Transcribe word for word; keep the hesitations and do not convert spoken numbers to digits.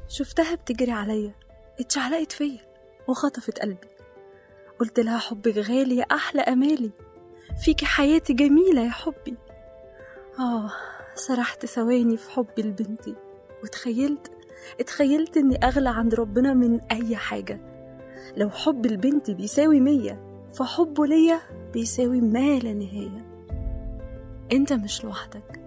شفتها بتجري عليا، اتشعلقت فيا وخطفت قلبي. قلت لها حبك غالي يا أحلى أمالي، فيكي حياتي جميلة يا حبي. آه سرحت ثواني في حبي لبنتي، وتخيلت اتخيلت إني أغلى عند ربنا من أي حاجة. لو حب البنت بيساوي مية، فحبه ليا بيساوي ما لا نهاية. انت مش لوحدك،